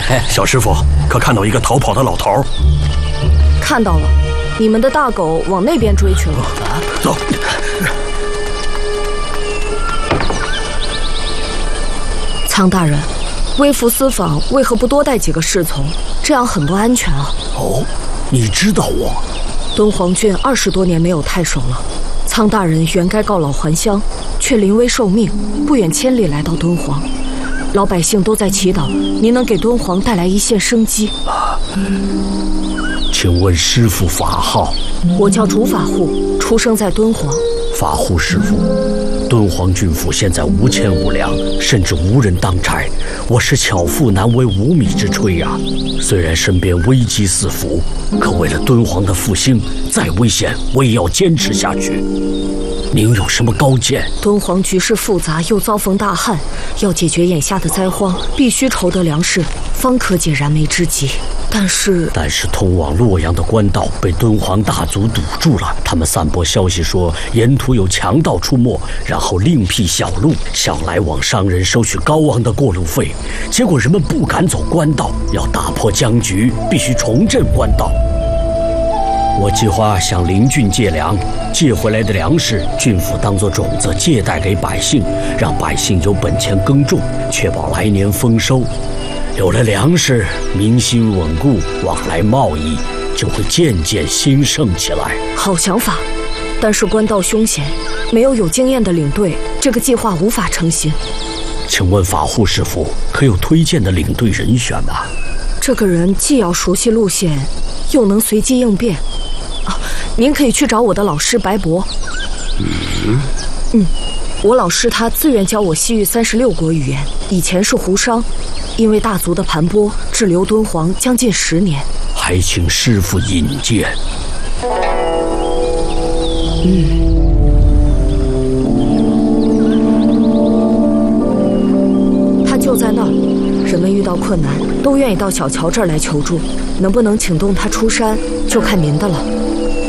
小师傅，可看到一个逃跑的老头？ 看到了，你们的大狗往那边追去了。 走。 苍大人，微服私访为何不多带几个侍从？这样很不安全啊。 哦，你知道我？ 敦煌郡20多年没有太守了，苍大人原该告老还乡，却临危受命，不远千里来到敦煌。老百姓都在祈祷您能给敦煌带来一线生机。 请问师父法号？ 我叫竺法护，出生在敦煌。 法护师父，敦煌郡府现在无钱无粮，甚至无人当差，我是巧妇难为无米之炊呀。虽然身边危机四伏，可为了敦煌的复兴，再危险我也要坚持下去。您有什么高见？ 敦煌局势复杂，又遭逢大旱，要解决眼下的灾荒，必须筹得粮食，方可解燃眉之急。但是通往洛阳的官道被敦煌大族堵住了，他们散播消息说沿途有强盗出没，然后另辟小路，向来往商人收取高昂的过路费。结果人们不敢走官道，要打破僵局，必须重振官道。我计划向邻郡借粮，借回来的粮食，郡府当作种子借贷给百姓，让百姓有本钱耕种，确保来年丰收。有了粮食，民心稳固，往来贸易就会渐渐兴盛起来。 好想法，但是官道凶险，没有经验的领队，这个计划无法成行。 请问法护师傅，可有推荐的领队人选吗？ 这个人既要熟悉路线，又能随机应变。您可以去找我的老师白博。我老师他自愿教我西域36国语言，以前是胡商，因为大族的盘剥，滞留敦煌将近10年。 还请师父引荐。 他就在那儿，人们遇到困难都愿意到小乔这儿来求助，能不能请动他出山，就看您的了。